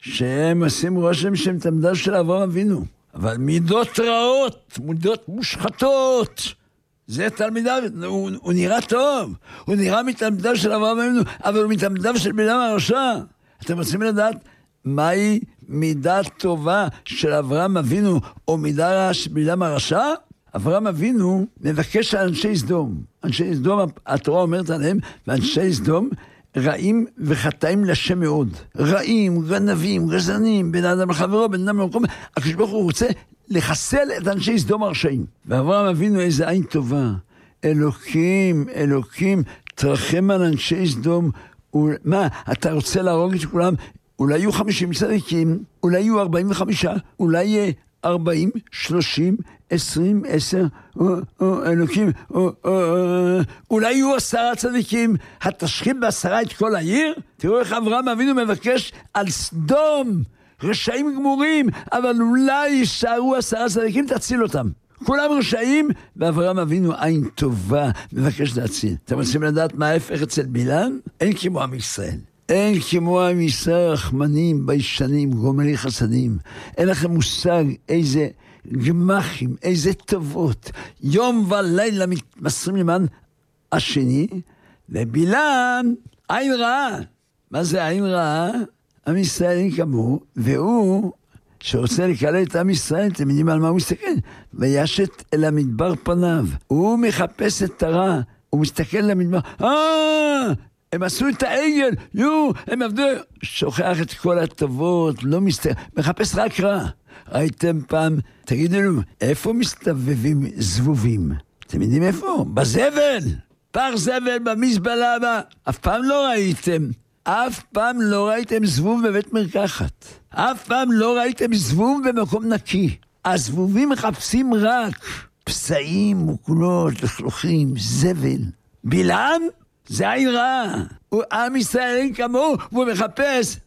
שהם עושים רושם שהם תלמידיו של אברהם אבינו. אבל מידות רעות, מידות מושחתות, זה תלמידיו, הוא נראה טוב, הוא נראה מתלמידיו של אברהם אבינו, אבל הוא מתלמידיו של בלעם הרשע. אתם רוצים לדעת מהי מידה טובה של אברהם אבינו, או מידה רעה של בלעם הרשע? אברהם אבינו מבקש על אנשי סדום. אנשי סדום, התורה אומרת עליהם, ואנשי סדום רעים וחטאים לשם מאוד. רעים, גנבים, גזענים, בין האדם לחברו, בין אדם למקום. הקדוש ברוך הוא רוצה לחסל את אנשי סדום הרשעים. ואברהם אבינו איזה עין טובה. אלוקים, תרחם על אנשי סדום. מה, אתה רוצה להרוג את כולם? אולי יהיו 50 צדיקים, אולי יהיו 45, אולי יהיה 40, 30, 20, 10, אלוקים, אולי יהיו 10 צדיקים, התשכים ב10 את כל העיר? תראו איך אברהם אבינו מבקש על סדום, רשעים גמורים, אבל אולי יישארו 10 צדיקים, תציל אותם. כולם רשעים, ואברהם אבינו עין טובה, מבקש להציל. אתם רוצים לדעת מה ההפך אצל בלעם? אין כמו עם ישראל. אין כמו עם ישראל רחמנים, ביישנים, גומלי חסדים. אין לכם מושג איזה גמחים, איזה טובות. יום ולילה מתמסרים למען השני, ובלעם עין רעה. מה זה עין רעה? עם ישראל אין כמוהו, והוא שרוצה לקלל את עם ישראל, אתם יודעים על מה הוא מסתכל? וישת אל המדבר פניו. הוא מחפש את הרע, הוא מסתכל למדבר. הם עשו את העגל, הם עבדו, שוכח את כל הטובות, לא מחפש רק רע. ראיתם פעם, תגידו לנו, איפה מסתובבים זבובים? אתם יודעים איפה? בזבל. פח זבל במזבלה, אף פעם לא ראיתם. אף פעם לא ראיתם זבוב בבית מרקחת. אף פעם לא ראיתם זבוב במקום נקי. הזבובים מחפשים רק פסעים, מוקלות, לחלוכים, זבל. בלעם? זה עין רע. עם ישראל אין כמוהו, והוא מחפש.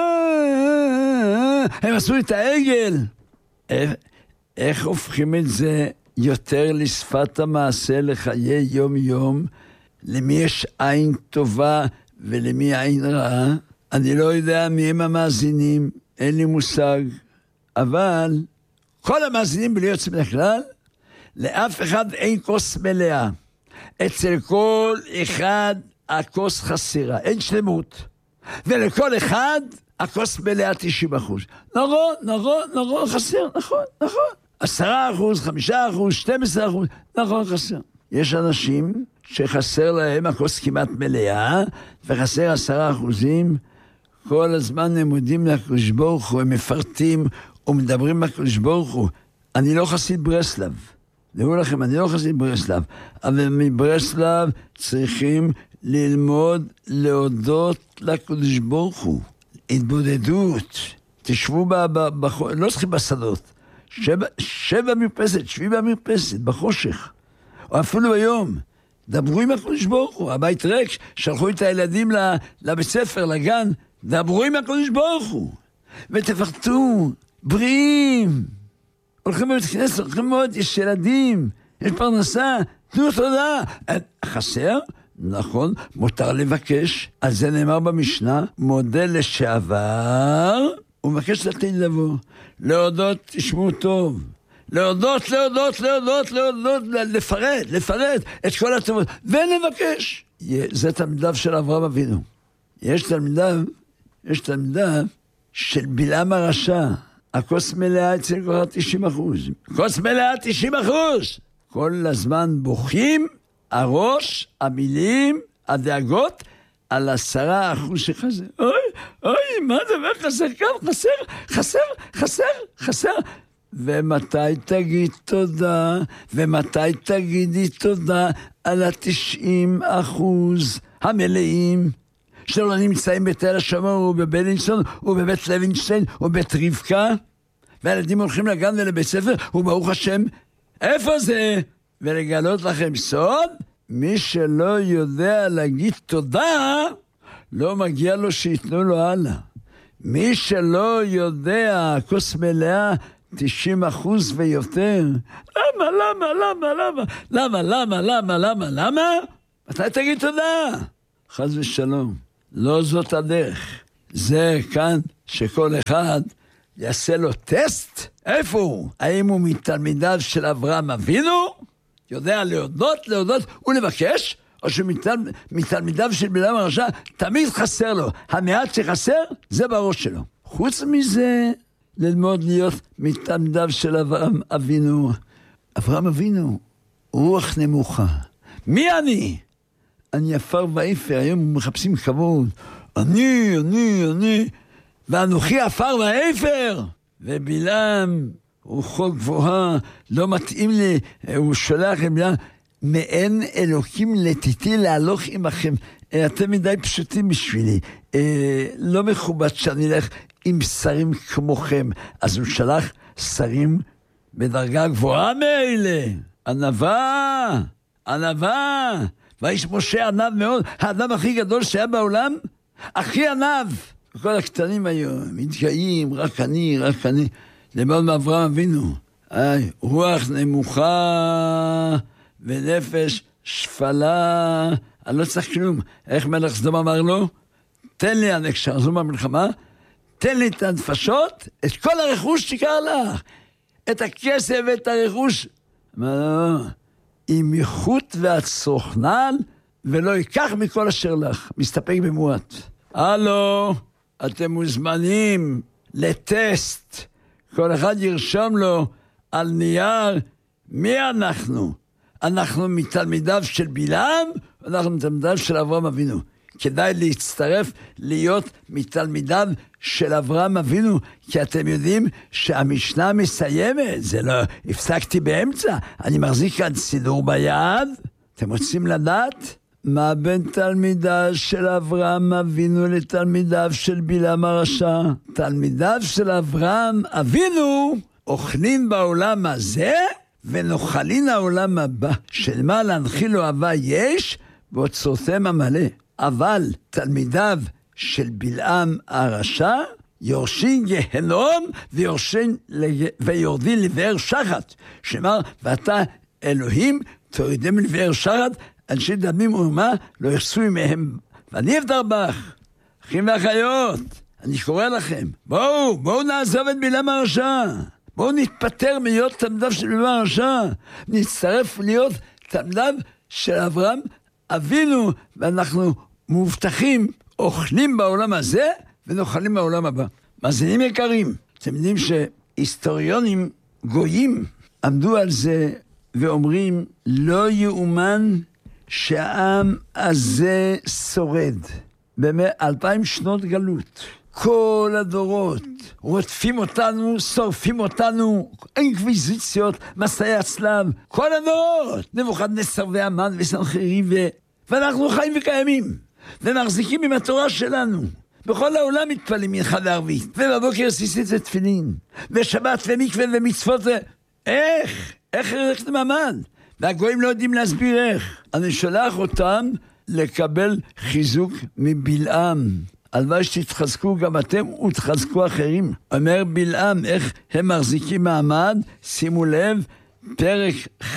הם עשו את העגל. איך הופכים את זה יותר לשפת המעשה לחיי יום יום? למי יש עין טובה ולמי עין רעה? אני לא יודע מי הם המאזינים, אין לי מושג. אבל כל המאזינים בלי יוצא מן הכלל, לאף אחד אין כוס מלאה. אצל כל אחד הכוס חסרה, אין שלמות. ולכל אחד הכוס מלאה 90%. נכון, חסר, נכון. 10%, 5%, 12%, נכון, חסר. יש אנשים שחסר להם הכוס כמעט מלאה, וחסר 10%. כל הזמן הם מודים לקדוש ברוך הוא, הם מפרטים ומדברים לקדוש ברוך הוא. אני לא חסיד ברסלב. דעו לכם, אני לא חסיד ברסלב, אבל מברסלב צריכים ללמוד להודות לקדוש ברוך הוא. התבודדות. תשבו לא צריכים בשדות. שב במרפסת, שבי במרפסת, בחושך. או אפילו היום. דברו עם הקדוש ברוך הוא. הבית ריק, שלחו את הילדים לבית ספר, לגן. דברו עם הקדוש ברוך הוא. ותפרטו, בריאים. הולכים בבית כנסת, הולכים מאוד, יש ילדים, יש פרנסה, תנו תודה. חסר? נכון, מותר לבקש. על זה נאמר במשנה, מודה לשעבר, הוא מבקש לתת לבוא. להודות, תשמעו טוב. להודות, לפרט את כל הטובות. ונבקש. זה תלמידיו של אברהם אבינו. יש תלמידיו של בלעם הרשע. הכוס מלאה אצל כל 90%. כוס מלאה 90%. כל הזמן בוכים, הראש, המילים, הדאגות, על 10% שחסר. אוי, מה זה? חסר כאן, חסר. ומתי תגיד תודה, ומתי תגידי תודה על 90% המלאים, שלא נמצאים בתל השומר ובבלינסון ובבית לוינשטיין ובבית רבקה, והילדים הולכים לגן ולבית ספר, וברוך השם, איפה זה? ולגלות לכם סוד, מי שלא יודע להגיד תודה, לא מגיע לו שיתנו לו הלאה. מי שלא יודע, כוס מלאה 90% ויותר. למה? מתי תגיד תודה? חס ושלום. לא זאת הדרך. זה כאן שכל אחד יעשה לו טסט. איפה הוא? האם הוא מתלמידיו של אברהם אבינו? יודע להודות ולבקש, או שמתלמידיו של בלעם הרשע תמיד חסר לו. המעט שחסר זה בראש שלו. חוץ מזה, ללמוד להיות מתלמידיו של אברהם אבינו. אברהם אבינו, רוח נמוכה. מי אני? אני עפר ואפר, היום מחפשים כבוד. אני, ואנוכי עפר ואפר. ובלעם, רוחו גבוהה, לא מתאים לי, הוא שולח עם בלעם, מאין אלוקים לתיתי להלוך עמכם. אתם מדי פשוטים בשבילי. לא מכובד שאני אלך עם שרים כמוכם. אז הוא שלח שרים בדרגה גבוהה מאלה. ענווה. והאיש משה ענב מאוד, האדם הכי גדול שהיה בעולם, הכי ענב. כל הקטנים היום, מתגאים, רק אני. למען מאברהם אבינו. רוח נמוכה ונפש שפלה. אני לא צריך כלום. איך מלך סדום אמר לו? תן לי הנקשר, זו מהמלחמה, תן לי את הנפשות, את כל הרכוש תקרא לך. את הכסף ואת הרכוש. אמר לו, עם איכות והצרוכנן, ולא ייקח מכל אשר לך. מסתפק במועט. הלו, אתם מוזמנים לטסט. כל אחד ירשום לו על נייר, מי אנחנו? אנחנו מתלמידיו של בלעם, אנחנו מתלמידיו של אברהם אבינו. כדאי להצטרף להיות מתלמידיו של אברהם אבינו, כי אתם יודעים שהמשנה מסיימת, זה לא, הפסקתי באמצע, אני מחזיק כאן סידור ביד, אתם רוצים לדעת? מה בין תלמידיו של אברהם אבינו לתלמידיו של בלעם הרשע? תלמידיו של אברהם אבינו אוכלים בעולם הזה ונאכלין העולם הבא, של מה להנחיל אוהבה יש ואוצרותיהם המלא. אבל תלמידיו של בלעם הרשע יורשים גהנום ויורדים לבאר שחת, שמר ואתה אלוהים תורידם לבאר שחת, אנשי דמים ומה לא יחסו מהם, ואני אבדר בך, אחים ואחיות, אני קורא לכם, בואו נעזוב את בלעם הרשע, בואו נתפטר להיות תלמידיו של בלעם הרשע, נצטרף להיות תלמידיו של אברהם אבינו, ואנחנו מובטחים, אוכלים בעולם הזה ונאכלים בעולם הבא. מאזינים יקרים, אתם יודעים שהיסטוריונים גויים עמדו על זה ואומרים, לא יאומן שהעם הזה שורד. ב2000 שנות גלות, כל הדורות רודפים אותנו, שורפים אותנו, אינקוויזיציות, מסעי הצלב, כל הדורות, נבוכדנצר והמן וסנחריב, ואנחנו חיים וקיימים, ומחזיקים עם התורה שלנו. בכל העולם מתפלים מנחה וערבית, ובבוקר סיסית ותפילין, ושבת ומקווה ומצוות, איך הולכת מעמד? והגויים לא יודעים להסביר איך. אני שולח אותם לקבל חיזוק מבלעם. הלוואי שתתחזקו גם אתם ותחזקו אחרים. אומר בלעם, איך הם מחזיקים מעמד? שימו לב, פרק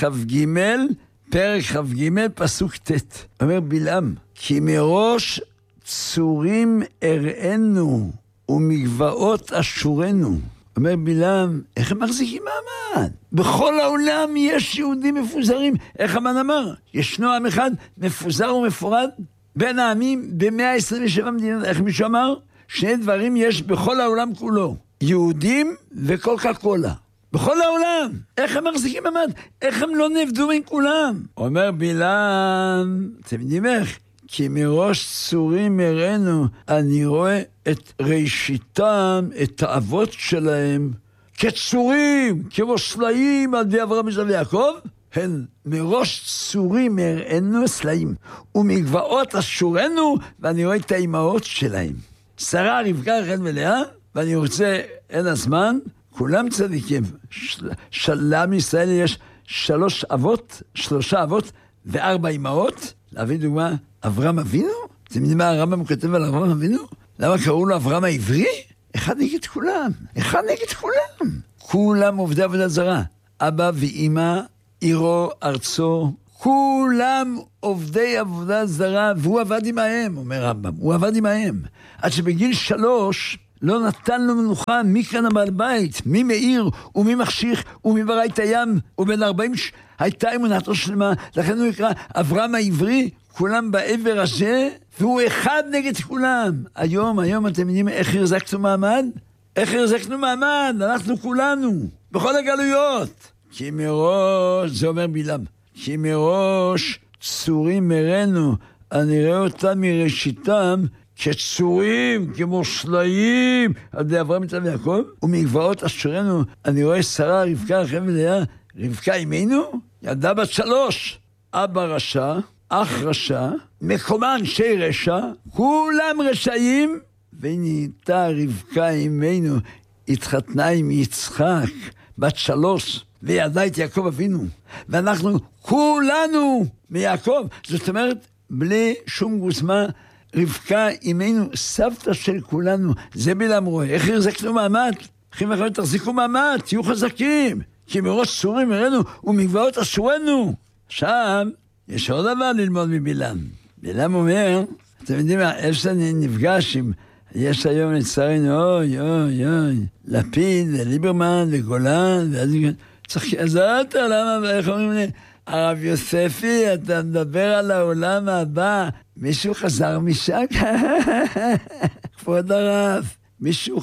כ"ג, פסוק ט'. אומר בלעם, כי מראש צורים הראינו ומגבעות אשורנו. אומר בלעם, איך הם מחזיקים מעמד? בכל העולם יש יהודים מפוזרים. איך המן אמר? ישנו עם אחד מפוזר ומפורד בין העמים ב-127 מדינות. איך מישהו אמר? שני דברים יש בכל העולם כולו. יהודים וקוקה קולה. בכל העולם. איך הם מחזיקים מעמד? איך הם לא נבדו בין כולם? אומר בלעם, אתם יודעים איך? כי מראש צורים הראינו, אני רואה את ראשיתם, את האבות שלהם, כצורים, כמו סלעים על די אברהם יצחק ויעקב, הן מראש צורים הראינו סלעים, ומגבעות אשורנו, ואני רואה את האימהות שלהם. שרה, רבקה, רחל ולאה, ואני רוצה, אין הזמן, כולם צדיקים. לעם ישראל יש 3 אבות ו4 אימהות. להביא דוגמה, אברהם אבינו? אתם יודעים מה הרמב"ם כותב על אברהם אבינו? למה קראו לו אברהם העברי? אחד נגד כולם. כולם עובדי עבודת זרה. אבא ואמא, עירו, ארצו, כולם עובדי עבודה זרה, והוא עבד עמהם, אומר רמב"ם, הוא עבד עמהם. עד שבגיל 3 לא נתן לו מנוחה, מי כאן הבעל בית, מי מאיר ומי מחשיך ומי ברא את הים, ובן 40 הייתה אמונתו שלמה, לכן הוא יקרא אברהם העברי, כולם בעבר הזה, והוא אחד נגד כולם. היום אתם יודעים איך הרזקנו מעמד? איך הרזקנו מעמד? אנחנו כולנו, בכל הגלויות. כי מראש, זה אומר בלעם, כי מראש צורים מרנו, אני רואה אותם מראשיתם, כצורים, כמו שליים, על ידי אברהם יצחק ויעקב, ומגבעות אשורנו, אני רואה שרה, רבקה, רחל ולאה, רבקה אמנו, ילדה בת 3, אבא רשע, אח רשע, מקומה אנשי רשע, כולם רשעים, ונהייתה רבקה אמנו, התחתנה עם יצחק, בת 3, וידעה את יעקב אבינו, ואנחנו כולנו מיעקב, זאת אומרת, בלי שום גוזמה, רבקה אמנו, סבתא של כולנו, זה בלעם רואה, איך הרזקנו מעמד? אחים ואחיות, תחזיקו מעמד, תהיו חזקים, כי מראש צורים מרנו ומגבעות אשורנו. עכשיו, יש עוד דבר ללמוד מבלעם. בלעם אומר, אתם יודעים מה, איך שאני נפגש עם, יש היום לצערנו, אוי, לפיד, ליברמן, וגולן, אז אתה, למה, איך אומרים לי, הרב יוספי, אתה מדבר על העולם הבא, מישהו חזר משם? כבוד הרב, מישהו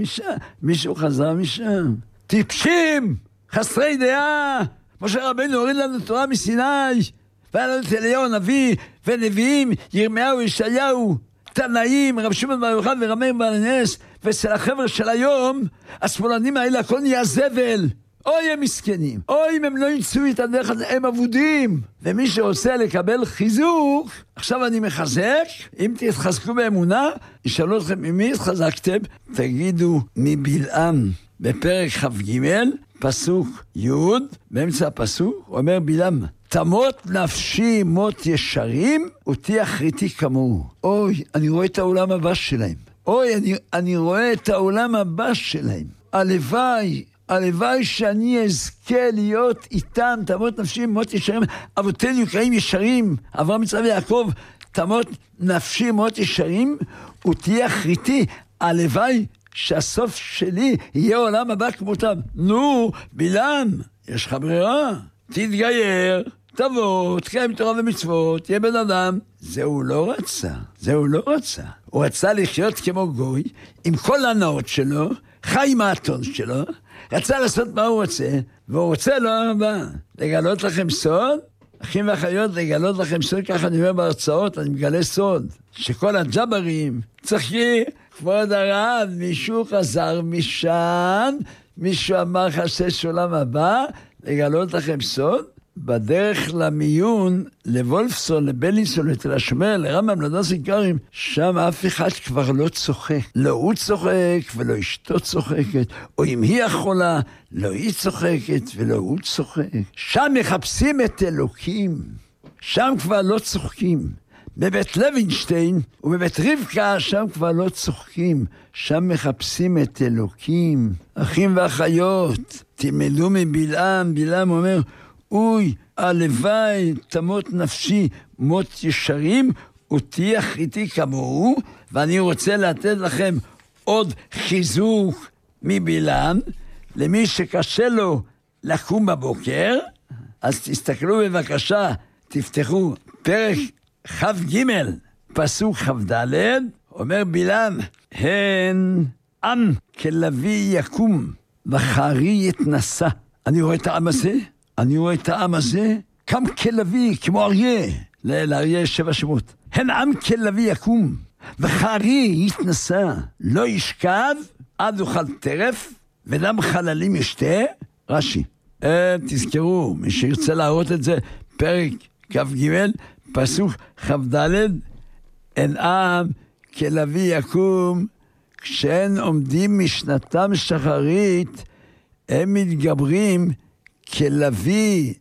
חזר משם. טיפשים, חסרי דעה, משה רבנו הוריד לנו תורה מסיני, והיה לנו את אליהו הנביא, ונביאים, ירמיהו, ישעיהו, תנאים, רב שמעון בר יוחאי ורבי בעל הנס, ואצל החבר'ה של היום, השמאלנים האלה, הכל נהיה זבל. אוי הם מסכנים, אוי אם הם לא ימצאו את הדרך, הם אבודים. ומי שרוצה לקבל חיזוק, עכשיו אני מחזק, אם תתחזקו באמונה, ישאלו אתכם ממי התחזקתם, תגידו מבלעם. בפרק כ"ג, פסוק י', באמצע הפסוק, אומר בלעם, תמות נפשי מות ישרים, אותי אחריתי כמוהו. אוי, אני רואה את העולם הבא שלהם. אוי, אני רואה את העולם הבא שלהם. הלוואי שאני אזכה להיות איתם, תמות נפשי מות ישרים, אבותינו יקראים ישרים, אברהם יצחק ויעקב, תמות נפשי מות ישרים, ותהיה אחריתי, הלוואי שהסוף שלי יהיה עולם הבא כמותם. נו, בלעם, יש לך ברירה, תתגייר, תבוא, תקיים תורה ומצוות, תהיה בן אדם. זה הוא לא רצה. הוא רצה לחיות כמו גוי, עם כל הנאות שלו, חי עם האתון שלו, רצה לעשות מה הוא רוצה, והוא רוצה לא הבא. לגלות לכם סוד, אחים ואחיות, לגלות לכם סוד, ככה אני אומר בהרצאות, אני מגלה סוד, שכל הג'ברים צריכים, כבוד הרב, מישהו חזר משם, מישהו אמר חשש עולם הבא, לגלות לכם סוד, בדרך למיון, לוולפסון, לבלינסון, לתל השומר, לרמב"ם, לדוס עיקרים, שם אף אחד כבר לא צוחק. לא הוא צוחק ולא אשתו צוחקת, או אם היא יכולה, לא היא צוחקת ולא הוא צוחק. שם מחפשים את אלוקים, שם כבר לא צוחקים. בבית לוינשטיין ובבית רבקה, שם כבר לא צוחקים, שם מחפשים את אלוקים. אחים ואחיות, תלמדו מבלעם, בלעם אומר, אוי, הלוואי תמות נפשי מות ישרים, ותהיה אחריתי כמוהו, ואני רוצה לתת לכם עוד חיזוק מבלעם, למי שקשה לו לקום בבוקר, אז תסתכלו בבקשה, תפתחו פרק כ"ג, פסוק כ"ד, אומר בלעם, הן עם כלביא יקום, וחרי יתנסה. אני רואה את העם הזה, קם כלביא, כמו אריה, לאריה 7 שמות. הן עם כלביא יקום, וחרי יתנסה, לא ישכב, עד אוכל טרף, ודם חללים ישתה. רש"י. תזכרו, מי שירצה להראות את זה, פרק כ"ג, פסוק כ"ד, הן עם כלביא יקום, כשהן עומדים משנתם שחרית, הם מתגברים כלביא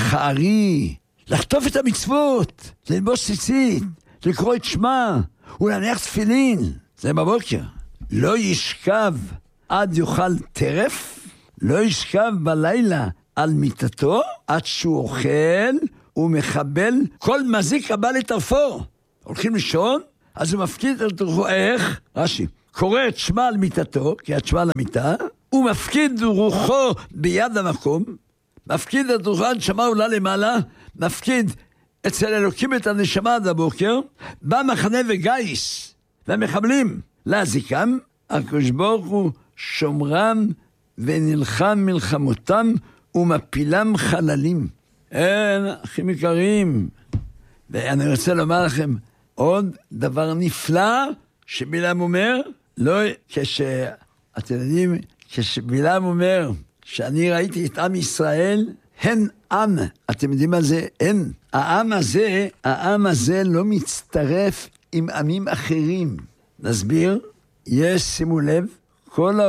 וחרי, לחטוף את המצוות, ללבוש ציצית, לקרוא את שמה, ולהניח תפילין, זה בבוקר. לא ישכב עד יאכל טרף, לא ישכב בלילה על מיטתו, עד שהוא אוכל הוא מחבל כל מזיק הבא לטרפו. הולכים לישון, אז הוא מפקיד את רוחו, איך? רש"י, קורא את שמה על מיטתו, כי את שמה על המיטה, הוא מפקיד רוחו ביד המקום, מפקיד את רוחו, הנשמה עולה למעלה, מפקיד אצל אלוקים את הנשמה עד הבוקר, בא מחנה וגייס, והמחבלים להזיקם, הקדוש ברוך הוא שומרם ונלחם מלחמותם ומפילם חללים. אין, אחים יקרים, ואני רוצה לומר לכם עוד דבר נפלא שבלעם אומר, לא, אתם יודעים, כשבלעם אומר שאני ראיתי את עם ישראל, הן עם, אתם יודעים מה זה? אין. העם הזה לא מצטרף עם עמים אחרים. נסביר, שימו לב, כל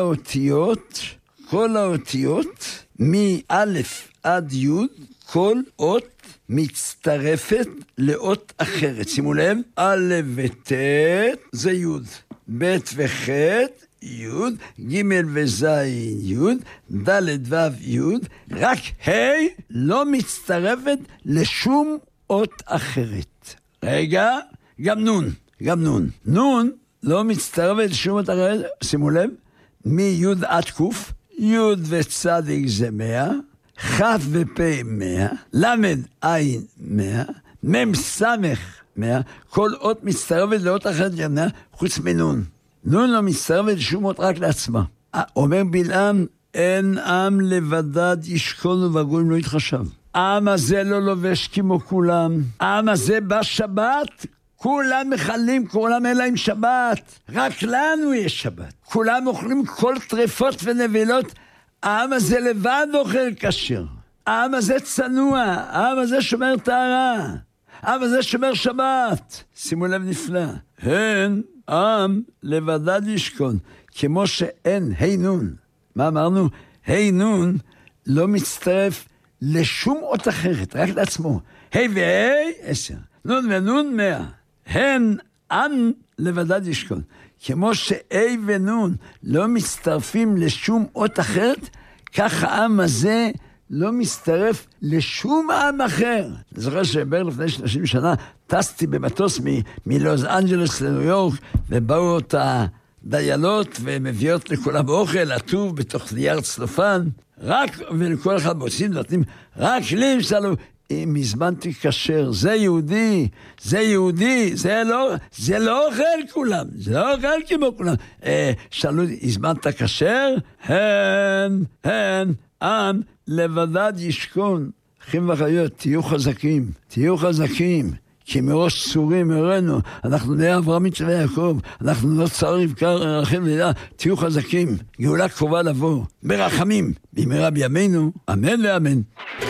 האותיות מאלף עד י', כל אות מצטרפת לאות אחרת. שימו לב, א' ות' זה י', ב' וח' י', ג' וז' י', ד' ו' י', רק ה' לא מצטרפת לשום אות אחרת. רגע, גם נון. נון לא מצטרפת לשום אות אחרת, שימו לב, מי' עד ק', י' וצדיק זה 100, כ' ופ' 100, למד עין 100, מ' סמך 100, כל אות מצטרפת לאות אחרת גמנה, חוץ מנון. נון לא מצטרפת לשום אות רק לעצמה. אומר בלעם, אין עם לבדד ישכון ובגויים לא יתחשב. העם הזה לא לובש כמו כולם. העם הזה בשבת, כולם מחלים, כולם אין להם שבת. רק לנו יש שבת. כולם אוכלים כל טרפות ונבלות. העם הזה לבד אוכל כשר. העם הזה צנוע. העם הזה שומר טהרה. העם הזה שומר שבת. שימו לב נפלא. הן עם לבדד ישכון. כמו שאין, נון. מה אמרנו? נון לא מצטרף לשום אות אחרת, רק לעצמו. וה' 10. נון ונון 100. הן עם לבדד ישכון. כמו ונון לא מצטרפים לשום אות אחרת, כך העם הזה לא מצטרף לשום עם אחר. אני זוכר שבערך לפני 30 שנה טסתי במטוס מלוס אנג'לס לניו יורק, ובאו אותה דיילות ומביאות לכולם אוכל עטוב בתוך נייר צלופן, רק ולכל אחד מוצאים נותנים, רק לי משלו, אם הזמנתי כשר, זה יהודי, זה לא אוכל כולם, זה לא אוכל כמו כולם. שאלו, הזמנת כשר? הן, עם לבדד ישכון. אחים ואחיות, תהיו חזקים, כי מראש צורים הראינו, אנחנו נהיה אברהם יצחק ויעקב, אנחנו לא צריך רחל ולאה, תהיו חזקים, גאולה קרובה לבוא, ברחמים, במהרה בימינו, אמן ואמן.